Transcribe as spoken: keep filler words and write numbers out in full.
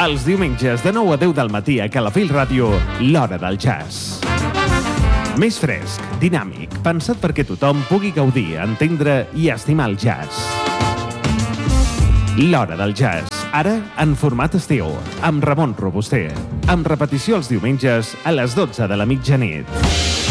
Els diumenges de nou a deu del matí a Calafell Ràdio, l'Hora del Jazz. Més fresc, dinàmic, pensat perquè tothom pugui gaudir, entendre i estimar el jazz. L'Hora del Jazz, ara en format estiu, amb Ramon Robuster, amb repetició els diumenges a les dotze de la mitjanit.